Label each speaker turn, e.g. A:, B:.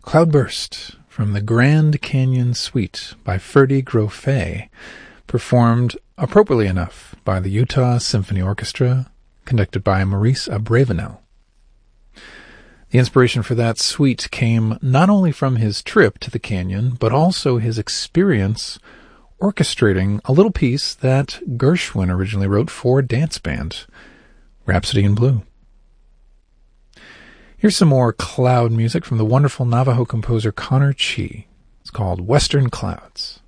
A: Cloudburst from the Grand Canyon Suite by Ferdy Grofé, performed appropriately enough by the Utah Symphony Orchestra, conducted by Maurice Abravanel. The inspiration for that suite came not only from his trip to the canyon, but also his experience orchestrating a little piece that Gershwin originally wrote for a dance band, Rhapsody in Blue. Here's some more cloud music from the wonderful Navajo composer Connor Chee. It's called Western Clouds.